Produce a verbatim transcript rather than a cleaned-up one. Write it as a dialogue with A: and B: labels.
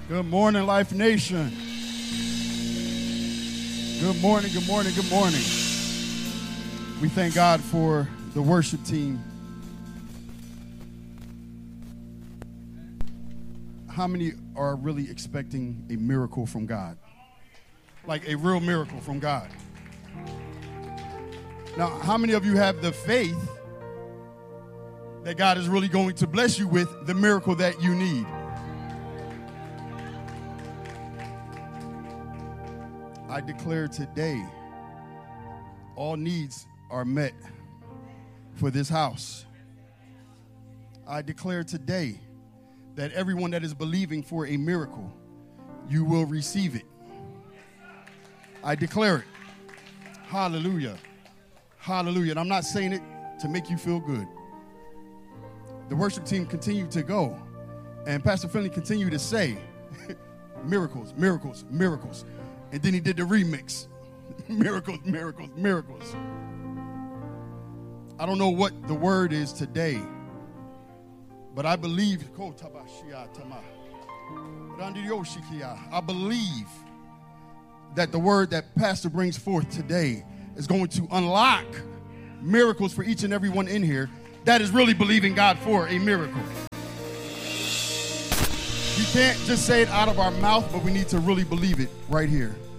A: Good morning, Life Nation. Good morning, good morning, good morning. We thank God for the worship team. How many are really expecting a miracle from God? Like a real miracle from God. Now, how many of you have the faith that God is really going to bless you with the miracle that you need? I declare today, all needs are met for this house. I declare today that everyone that is believing for a miracle, you will receive it. I declare it. Hallelujah. Hallelujah. And I'm not saying it to make you feel good. The worship team continued to go, and Pastor Finley continued to say, miracles, miracles, miracles. And then he did the remix. Miracles, miracles, miracles. I don't know what the word is today, but I believe, I believe that the word that Pastor brings forth today is going to unlock miracles for each and every one in here that is really believing God for a miracle. You can't just say it out of our mouth, but we need to really believe it right here.